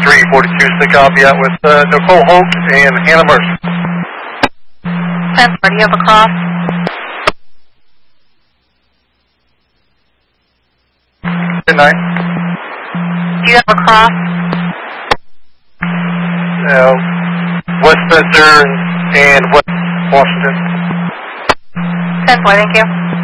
342 stick copy out with Nicole Holt and Hannah Mercer. 10-4, do you have a cross? Good night. Do you have a cross? West Spencer and West Washington. 10-4, thank you.